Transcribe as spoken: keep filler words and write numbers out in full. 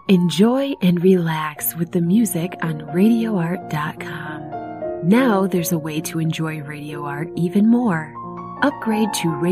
Enjoy and relax with the music on radio art dot com. Now there's a way to enjoy Radio Art even more. Upgrade to